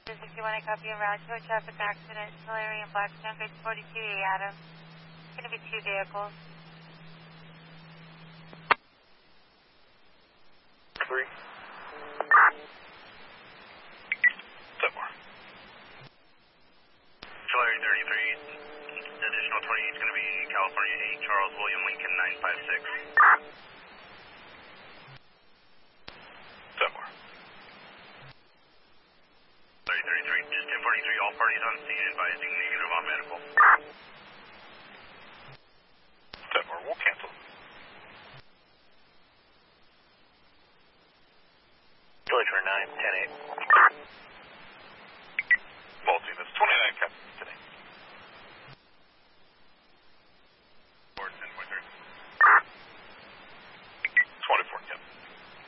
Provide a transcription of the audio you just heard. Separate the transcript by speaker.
Speaker 1: 61, I copy en route to a traffic accident, Solarium Blackstone, base 42E, Adam. It's going to be 2 vehicles.
Speaker 2: 3. Somewhere.
Speaker 3: Solarium 33, additional 20 is going to be California 8, Charles William Lincoln 956.
Speaker 2: Somewhere.
Speaker 3: 33, just 1043, all parties on scene advising negative on medical.
Speaker 2: Somewhere. We'll cancel.
Speaker 4: Delay for 9, 10, 8.